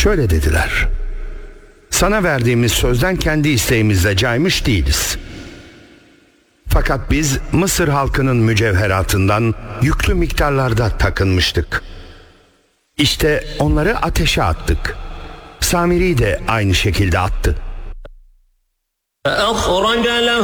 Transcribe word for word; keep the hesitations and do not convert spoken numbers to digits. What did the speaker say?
Şöyle dediler: sana verdiğimiz sözden kendi isteğimizle caymış değiliz. Fakat biz Mısır halkının mücevheratından yüklü miktarlarda takınmıştık. İşte onları ateşe attık. Samiri de aynı şekilde attı.